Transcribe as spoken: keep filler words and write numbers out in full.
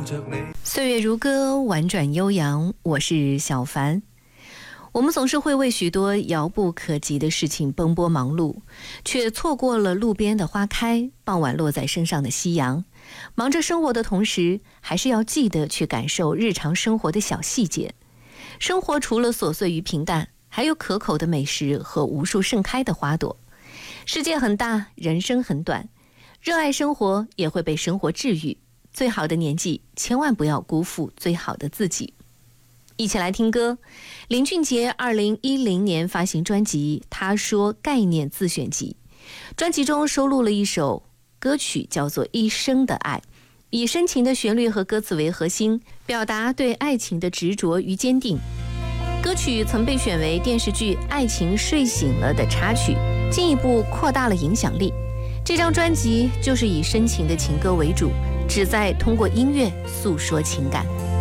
岁月如歌，婉转悠扬，我是小凡。我们总是会为许多遥不可及的事情奔波忙碌，却错过了路边的花开，傍晚落在身上的夕阳。忙着生活的同时，还是要记得去感受日常生活的小细节。生活除了琐碎与平淡，还有可口的美食和无数盛开的花朵。世界很大，人生很短，热爱生活也会被生活治愈。最好的年纪，千万不要辜负最好的自己。一起来听歌，林俊杰二零一零年发行专辑《他说概念自选集》，专辑中收录了一首歌曲，叫做《一生的爱》，以深情的旋律和歌词为核心，表达对爱情的执着与坚定。歌曲曾被选为电视剧《爱情睡醒了》的插曲，进一步扩大了影响力。这张专辑就是以深情的情歌为主，旨在通过音乐诉说情感。